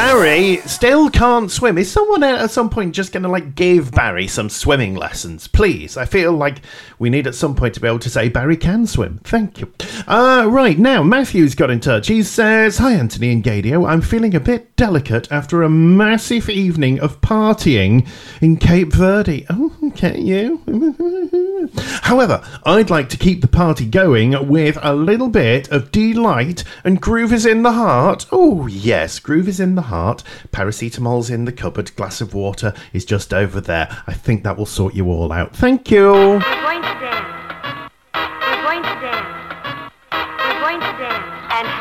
Barry still can't swim. Is someone at some point just going to give Barry some swimming lessons, please? I feel like we need at some point to be able to say Barry can swim. Thank you. Right, now Matthew's got in touch. He says, "Hi Anthony and Gadio, I'm feeling a bit delicate after a massive evening of partying in Cape Verde." Oh, okay, you. However, I'd like to keep the party going with a little bit of delight, and groove is in the heart. Oh yes, groove is in the heart. Paracetamol's in the cupboard. Glass of water is just over there. I think that will sort you all out. Thank you. We're going to dance.